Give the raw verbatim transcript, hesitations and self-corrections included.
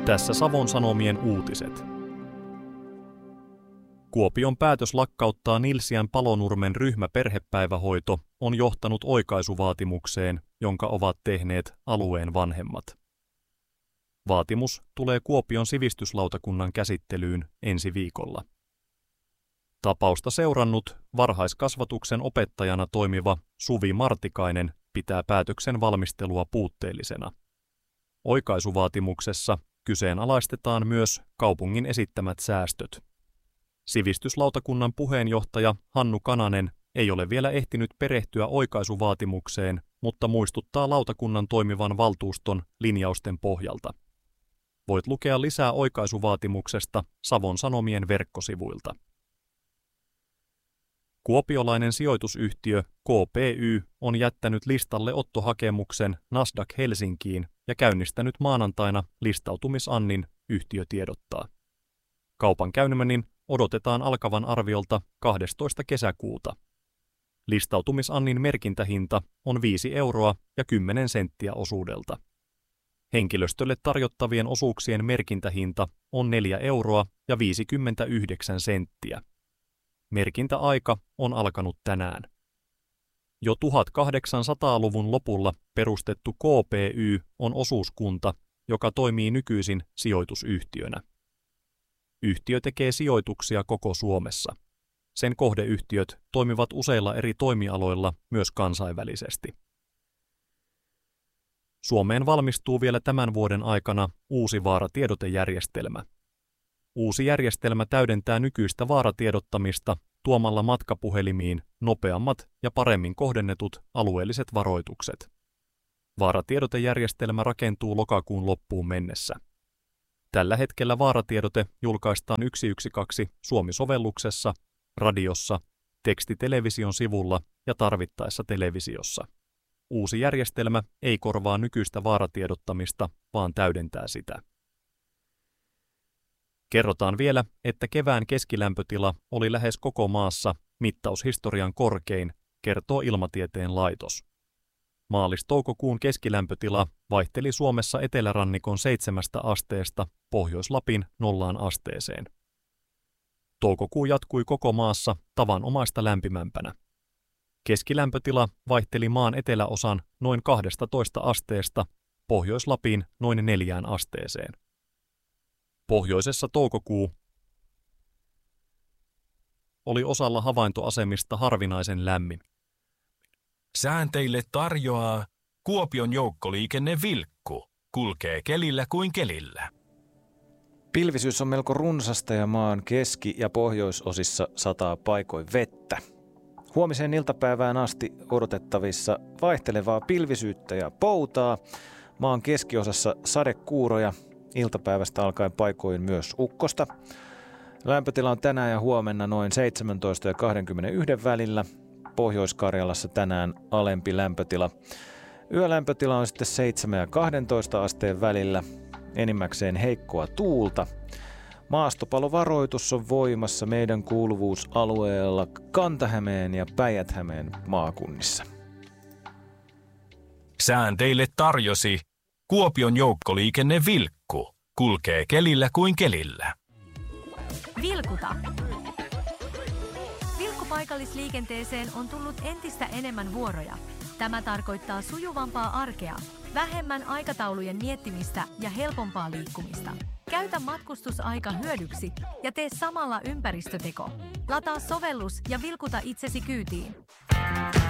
Tässä Savon Sanomien uutiset. Kuopion päätös lakkauttaa Nilsiän Palonurmen ryhmäperhepäivähoito on johtanut oikaisuvaatimukseen, jonka ovat tehneet alueen vanhemmat. Vaatimus tulee Kuopion sivistyslautakunnan käsittelyyn ensi viikolla. Tapausta seurannut varhaiskasvatuksen opettajana toimiva Suvi Martikainen pitää päätöksen valmistelua puutteellisena. Oikaisuvaatimuksessa kyseenalaistetaan myös kaupungin esittämät säästöt. Sivistyslautakunnan puheenjohtaja Hannu Kananen ei ole vielä ehtinyt perehtyä oikaisuvaatimukseen, mutta muistuttaa lautakunnan toimivan valtuuston linjausten pohjalta. Voit lukea lisää oikaisuvaatimuksesta Savon Sanomien verkkosivuilta. Kuopiolainen sijoitusyhtiö K P Y on jättänyt listalle ottohakemuksen Nasdaq Helsinkiin ja käynnistänyt maanantaina listautumisannin, yhtiö tiedottaa. Kaupankäynnin odotetaan alkavan arviolta kahdestoista kesäkuuta. Listautumisannin merkintähinta on viisi euroa ja kymmenen senttiä osuudelta. Henkilöstölle tarjottavien osuuksien merkintähinta on neljä euroa ja viisikymmentäyhdeksän senttiä. Merkintäaika on alkanut tänään. Jo tuhatkahdeksansataaluvun lopulla perustettu K P Y on osuuskunta, joka toimii nykyisin sijoitusyhtiönä. Yhtiö tekee sijoituksia koko Suomessa. Sen kohdeyhtiöt toimivat useilla eri toimialoilla myös kansainvälisesti. Suomeen valmistuu vielä tämän vuoden aikana uusi vaaratiedotejärjestelmä. Uusi järjestelmä täydentää nykyistä vaaratiedottamista tuomalla matkapuhelimiin nopeammat ja paremmin kohdennetut alueelliset varoitukset. Vaaratiedotejärjestelmä rakentuu lokakuun loppuun mennessä. Tällä hetkellä vaaratiedote julkaistaan yksi yksi kaksi Suomi-sovelluksessa, radiossa, tekstitelevision sivulla ja tarvittaessa televisiossa. Uusi järjestelmä ei korvaa nykyistä vaaratiedottamista, vaan täydentää sitä. Kerrotaan vielä, että kevään keskilämpötila oli lähes koko maassa mittaushistorian korkein, kertoo Ilmatieteen laitos. Maalis-toukokuun keskilämpötila vaihteli Suomessa etelärannikon seitsemästä asteesta Pohjois-Lapin nollaan asteeseen. Toukokuu jatkui koko maassa tavanomaista lämpimämpänä. Keskilämpötila vaihteli maan eteläosan noin kahdestatoista asteesta Pohjois-Lapin noin neljään asteeseen. Pohjoisessa toukokuu oli osalla havaintoasemista harvinaisen lämmin. Sään teille tarjoaa Kuopion joukkoliikenne Vilkku. Kulkee kelillä kuin kelillä. Pilvisyys on melko runsasta ja maan keski- ja pohjoisosissa sataa paikoin vettä. Huomiseen iltapäivään asti odotettavissa vaihtelevaa pilvisyyttä ja poutaa. Maan keskiosassa sadekuuroja, iltapäivästä alkaen paikoin myös ukkosta. Lämpötila on tänään ja huomenna noin seitsemäntoista ja kaksikymmentäyksi välillä. Pohjois-Karjalassa tänään alempi lämpötila. Yölämpötila on sitten seitsemän ja kaksitoista asteen välillä. Enimmäkseen heikkoa tuulta. Maastopalovaroitus on voimassa meidän kuuluvuusalueella Kanta-Hämeen ja Päijät-Hämeen maakunnissa. Sään teille tarjosi Kuopion joukkoliikenne Vilkku. Kulkee kelillä kuin kelillä. Vilkuta. Vilkkupaikallisliikenteeseen on tullut entistä enemmän vuoroja. Tämä tarkoittaa sujuvampaa arkea, vähemmän aikataulujen miettimistä ja helpompaa liikkumista. Käytä matkustusaika hyödyksi ja tee samalla ympäristöteko. Lataa sovellus ja vilkuta itsesi kyytiin.